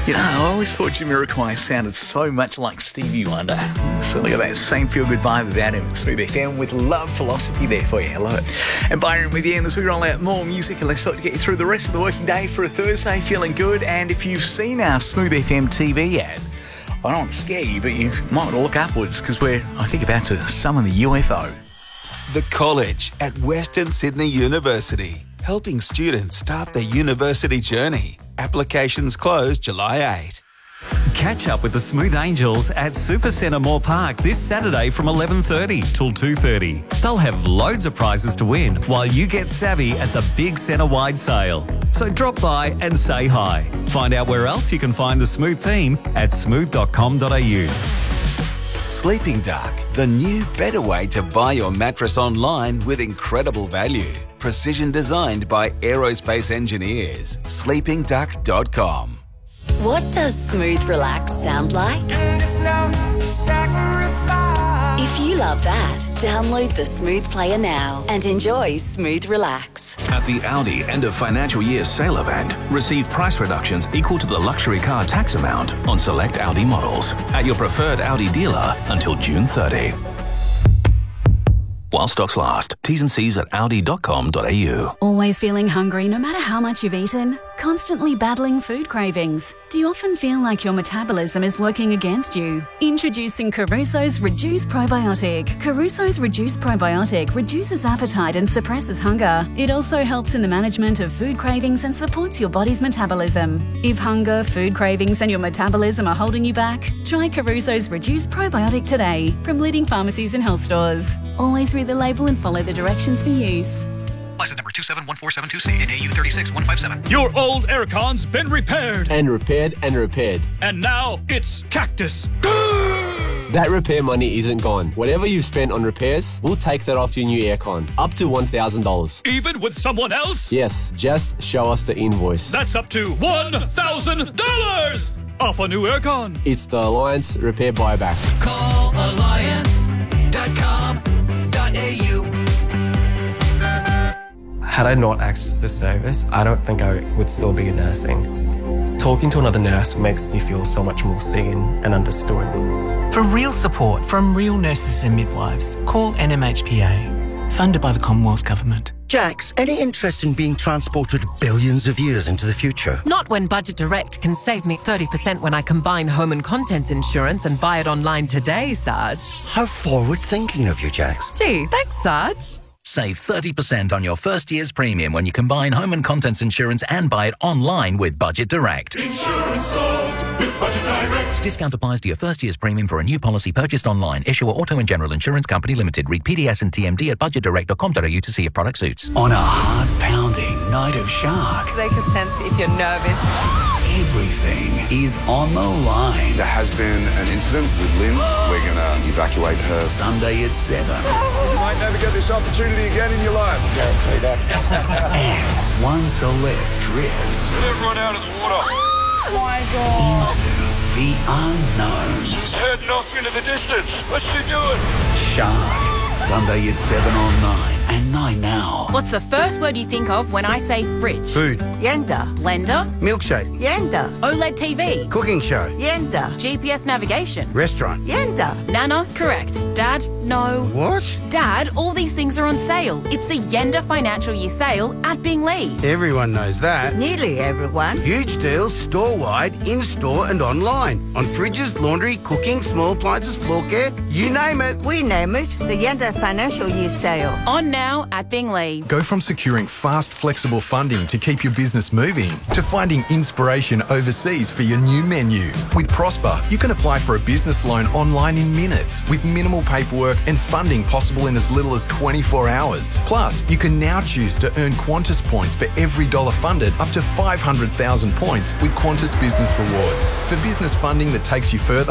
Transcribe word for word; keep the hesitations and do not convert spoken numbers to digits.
You know, I always thought Jamiroquai sounded so much like Stevie Wonder. Certainly got that same feel-good vibe about him. It's Smooth F M with Love Philosophy there for you. Hello. And Byron with you. And as we roll out more music, and let's start to get you through the rest of the working day for a Thursday, feeling good. And if you've seen our Smooth F M T V ad, I don't want to scare you, but you might want to look upwards because we're, I think, about to summon the U F O. The College at Western Sydney University, helping students start their university journey. Applications close July eighth. Catch up with the Smooth Angels at Supercentre Moore Park this Saturday from eleven thirty till two thirty. They'll have loads of prizes to win while you get savvy at the big centre-wide sale. So drop by and say hi. Find out where else you can find the Smooth team at smooth dot com dot a u. Sleeping Duck, the new better way to buy your mattress online with incredible value. Precision designed by aerospace engineers. sleeping duck dot com. What does Smooth Relax sound like? If you love that, download the Smooth Player now and enjoy Smooth Relax. At the Audi end of financial year sale event, receive price reductions equal to the luxury car tax amount on select Audi models at your preferred Audi dealer until June thirtieth. While stocks last. T's and C's at audi dot com dot a u. Always feeling hungry no matter how much you've eaten? Constantly battling food cravings? Do you often feel like your metabolism is working against you? Introducing Caruso's Reduce Probiotic. Caruso's Reduce Probiotic reduces appetite and suppresses hunger. It also helps in the management of food cravings and supports your body's metabolism. If hunger, food cravings and your metabolism are holding you back, try Caruso's Reduce Probiotic today from leading pharmacies and health stores. Always read the label and follow the directions for use. License number two seven one four seven two C and A U three six one five seven. Your old aircon's been repaired. And repaired and repaired. And now it's Cactus. That repair money isn't gone. Whatever you've spent on repairs, we'll take that off your new aircon. Up to one thousand dollars. Even with someone else? Yes, just show us the invoice. That's up to one thousand dollars off a new aircon. It's the Alliance Repair Buyback. Call alliance dot com dot a u. Had I not accessed this service, I don't think I would still be nursing. Talking to another nurse makes me feel so much more seen and understood. For real support from real nurses and midwives, call N M H P A, funded by the Commonwealth Government. Jax, any interest in being transported billions of years into the future? Not when Budget Direct can save me thirty percent when I combine home and contents insurance and buy it online today, Sarge. How forward-thinking of you, Jax. Gee, thanks, Sarge. Save thirty percent on your first year's premium when you combine home and contents insurance and buy it online with Budget Direct. Insurance solved with Budget Direct. Discount applies to your first year's premium for a new policy purchased online. Issuer Auto and General Insurance Company Limited. Read P D S and T M D at budget direct dot com dot a u to see if product suits. On a hard-pounding night of shark, They can sense if you're nervous. everything is on the line. There has been an incident with Lynn. We're going to evacuate her. Sunday at seven. You might never get this opportunity again in your life. Guarantee that. And one celeb drifts Get everyone out of the water. Oh my God. into the unknown. She's heading off into the distance. What's she doing? Shark. Sunday at seven on nine and nine now. What's the first word you think of when I say fridge? Food. Yenda. Blender. Milkshake. Yenda. OLED T V. Cooking show. Yenda. G P S navigation. Restaurant. Yenda. Nana. Correct. Dad. No. What? Dad, all these things are on sale. It's the Yenda Financial Year Sale at Binglee. Everyone knows that. Nearly everyone. Huge deals store-wide, in-store and online. On fridges, laundry, cooking, small appliances, floor care, you name it. We name it the Yenda Financial Year Sale. On now at Binglee. Go from securing fast, flexible funding to keep your business moving to finding inspiration overseas for your new menu. With Prosper, you can apply for a business loan online in minutes with minimal paperwork and funding possible in as little as twenty-four hours. Plus, you can now choose to earn Qantas points for every dollar funded up to five hundred thousand points with Qantas Business Rewards. For business funding that takes you further,